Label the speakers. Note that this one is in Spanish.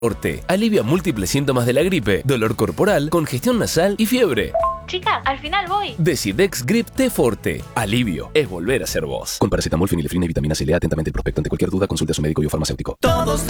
Speaker 1: Forte. Alivia múltiples síntomas de la gripe, dolor corporal, congestión nasal y fiebre.
Speaker 2: Chica, al final voy.
Speaker 1: Decidex Grip T Forte. Alivio es volver a ser vos. Con paracetamol, fenilefrina y vitamina C. Lea atentamente el prospecto. Ante cualquier duda, consulte a su médico y o farmacéutico.
Speaker 3: Todos